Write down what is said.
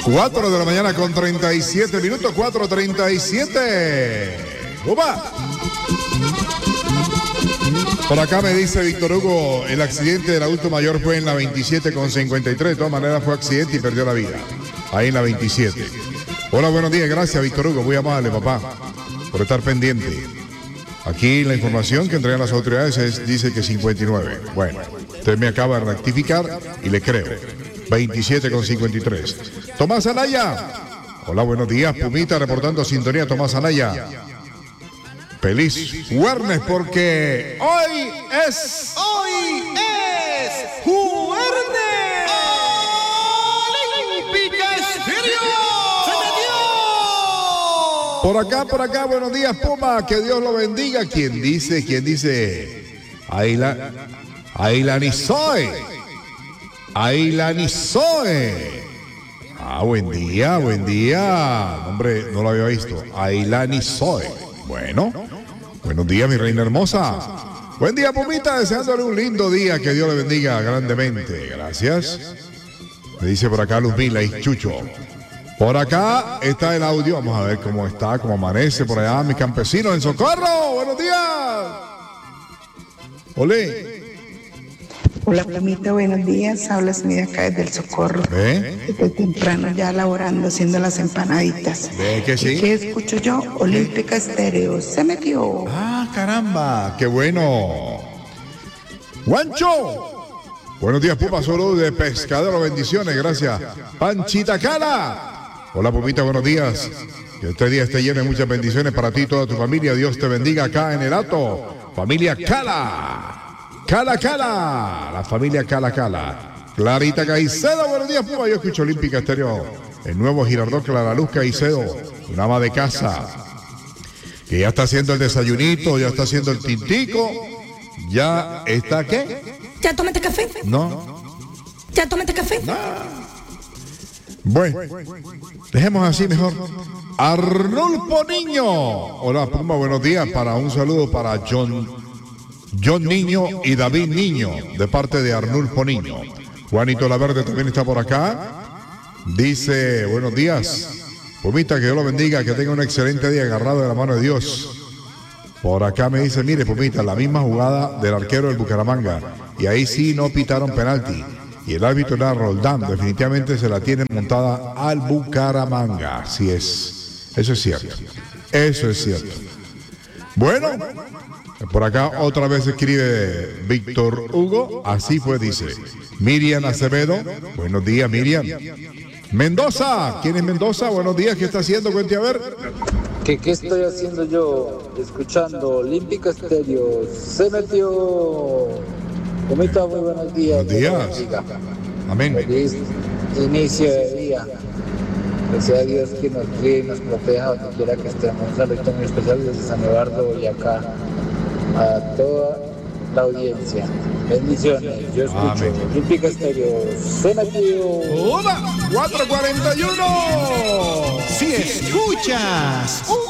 4 de la mañana con 37 minutos, 4:37. ¡Upa! Por acá me dice Víctor Hugo, el accidente del adulto mayor fue en la 27 con 53. De todas maneras fue accidente y perdió la vida. Ahí en la 27. Hola, buenos días. Gracias, Víctor Hugo. Muy amable, papá, por estar pendiente. Aquí la información que entregan las autoridades dice que 59. Bueno, usted me acaba de rectificar y le creo. 27 con 53. Tomás Anaya. Hola, buenos días. Pumita reportando sintonía. Tomás Anaya. Feliz viernes porque hoy es viernes. Olímpica Estéreo. Por acá, buenos días, Puma, que Dios lo bendiga. ¿Quién dice? Ayla Nisoe. Buen día. Hombre, no lo había visto. Ayla Nisoe. Bueno, buenos días, mi reina hermosa. Buen día, Pumita, deseándole un lindo día, que Dios le bendiga grandemente. Gracias. Me dice por acá Luzmila y Chucho. Por acá está el audio, vamos a ver cómo está, cómo amanece por allá, mis campesinos en Socorro. Buenos días. Olé. Hola, Plamita, buenos días. Habla Smith acá desde el Socorro. Desde temprano ya laborando, haciendo las empanaditas. ¿Ve que sí? ¿Y qué escucho yo? Olímpica Estéreo. Se metió. Ah, caramba, qué bueno. ¡Guancho! Buenos días, Puma, solo de Pescadero, bendiciones, gracias. Panchita Cala. Hola, Pumita, buenos días. Que este día esté lleno de muchas bendiciones para ti y toda tu familia. Dios te bendiga acá en el Hato. Familia Cala. Cala, la familia Cala. Clarita Caicedo, buenos días, Puma. Yo escucho Olímpica Estéreo. El nuevo Girardot Clara Luz Caicedo, una ama de casa, que ya está haciendo el desayunito, ya está haciendo el tintico. ¿Ya está qué? ¿Ya tomaste café? No. ¿Ya tomaste café? No. Bueno, dejemos así mejor. Arnulfo Niño. Hola, Puma, buenos días. Un saludo para John Niño y David Niño, de parte de Arnulfo Niño. Juanito Laverde también está por acá. Dice, buenos días, Pumita, que Dios lo bendiga, que tenga un excelente día agarrado de la mano de Dios. Por acá me dice, mire, Pumita, la misma jugada del arquero del Bucaramanga, y ahí sí no pitaron penalti, y el árbitro era Roldán. Definitivamente se la tienen montada al Bucaramanga. Así es, eso es cierto. Bueno, por acá otra vez escribe Víctor Hugo, así fue, dice Miriam Acevedo. Buenos días, Miriam. Mendoza, ¿quién es Mendoza? Buenos días, ¿qué está haciendo? Cuente a ver. ¿Qué estoy haciendo yo? Escuchando Olímpica Estéreo. Se metió. Comita, muy buenos días. Buenos días. Amén. Feliz inicio de día. Que sea Dios quien nos guíe y nos proteja donde quiera que estemos. Un saludo muy especial desde San Eduardo y acá a toda la audiencia. Bendiciones. Yo escucho Olímpica Estéreo. Se metió. ¡Hola! 4:41. Si escuchas